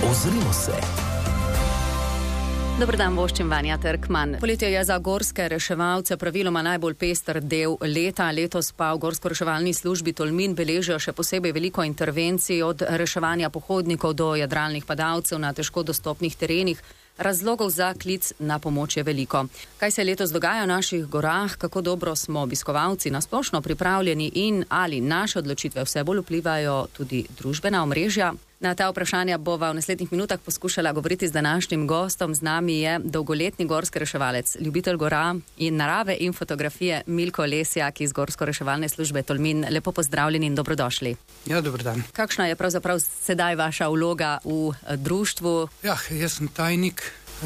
Ozrimo se. Dober dan, voščim Vanja Trkman. Poletje je za gorske reševalce praviloma najbolj pester del leta. Letos pa v gorsko-reševalni službi Tolmin beležijo še posebej veliko intervencij, od reševanja pohodnikov do jadralnih padalcev na težko dostopnih terenih. Razlogov za klic na pomoč je veliko. Kaj se letos dogaja v naših gorah, kako dobro smo obiskovalci na splošno pripravljeni in ali naše odločitve vse bolj vplivajo tudi družbena omrežja? Na ta vprašanja bova v naslednjih minutah poskušala govoriti z današnjim gostom. Z nami je dolgoletni gorski reševalec, ljubitelj gora in narave in fotografije Milko Lesjak iz gorsko-reševalne službe Tolmin. Lepo pozdravljeni in dobrodošli. Ja, dober dan. Kakšna je pravzaprav sedaj vaša vloga v društvu? Ja, jaz sem tajnik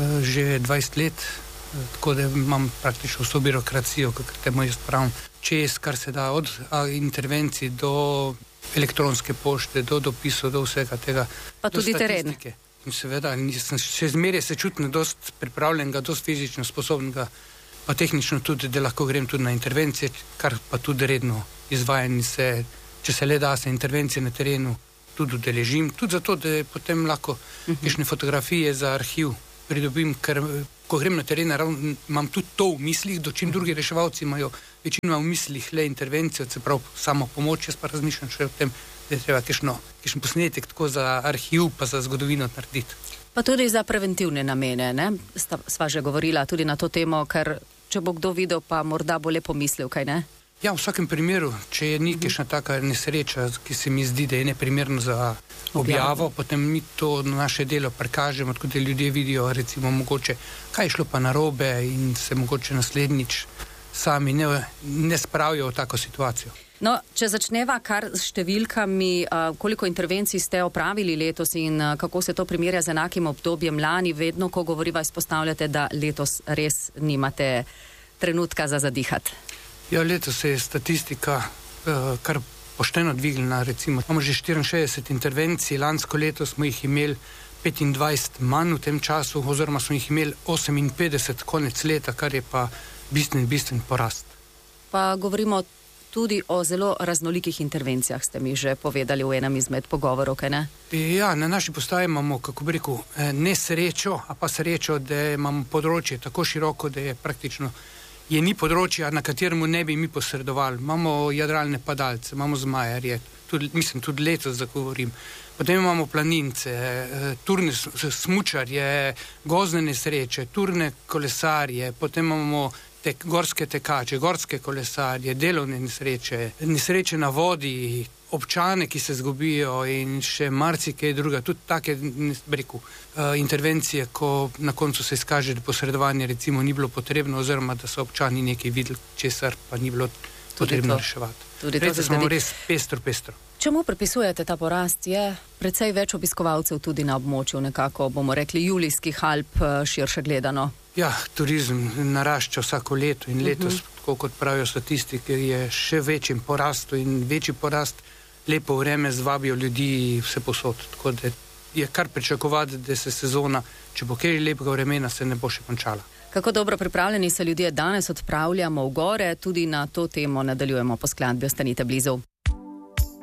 že 20 let, tako da imam praktično vso birokracijo, kako temu jaz pravim, čez, kar se da, od intervencij do elektronske pošte, do dopisov, do vsega tega. Pa tudi teren. In seveda, še zmeraj se čutim dosti pripravljenega, dosti fizično sposobnega, pa tehnično tudi, da lahko grem tudi na intervencije, kar pa tudi redno izvajam se, če se le da se intervencije na terenu, tudi udeležim, tudi zato, da potem lahko kakšne fotografije za arhiv pridobim, ker ko grem na teren, imam tudi to v mislih, dočim drugi reševalci imajo večino v mislih le intervencijo, se pravi samo pomoč, jaz pa razmišljam še o tem, da je treba kakšen posnetek tako za arhiv pa za zgodovino narediti. Pa tudi za preventivne namene, ne? Sva že govorila tudi na to temo, ker če bo kdo videl, pa morda bo le pomislil, kaj ne? Ja, v vsakem primeru, če je nekaj taka nesreča, ki se mi zdi, da je neprimerno za objavo, potem mi to naše delo prikažemo, tako da ljudje vidijo, recimo, mogoče, kaj je šlo pa narobe in se mogoče naslednjič sami ne spravijo v tako situacijo. No, če začneva kar s številkami, koliko intervencij ste opravili letos in kako se to primerja z enakim obdobjem lani, vedno, ko govoriva, izpostavljate, da letos res nimate trenutka za zadihati. Ja, letos se je statistika kar pošteno dvignila, recimo. Imamo že 64 intervencij, lansko leto smo jih imeli 25 manj v tem času, oziroma smo jih imeli 58 konec leta, kar je pa bistven porast. Pa govorimo tudi o zelo raznolikih intervencijah, ste mi že povedali v enem izmed pogovorov, kaj ne? Ja, na naši postaji imamo, kako bi rekel, nesrečo, a pa srečo, da imamo področje tako široko, da je praktično ni področja, na katerem ne bi mi posredovali. Imamo jadralne padalce, imamo zmajarje, tudi letos zagovorim. Potem imamo planince, turne smučarje, gozdne nesreče, turne kolesarje, potem imamo gorske tekače, gorske kolesarje, delovne nesreče na vodi, občane, ki se zgubijo in še marsikaj druga. Tudi take, intervencije, ko na koncu se izkaže, da posredovanje recimo ni bilo potrebno, oziroma da so občani nekaj videli, česar pa ni bilo potrebno reševati. Res smo res pestro. Čemu pripisujete ta porast? Je precej več obiskovalcev tudi na območju nekako, bomo rekli, Julijskih Alp širše gledano? Ja, turizem narašča vsako leto in letos, tako kot pravijo statistike, je še večjim porastu in večji porast. Lepo vreme zvabijo ljudi vse posod, tako da je kar pričakovati, da se sezona, če bo kaj lepega vremena, se ne bo še končala. Kako dobro pripravljeni se ljudje danes odpravljamo v gore, tudi na to temo nadaljujemo po skladbi, ostanite blizu.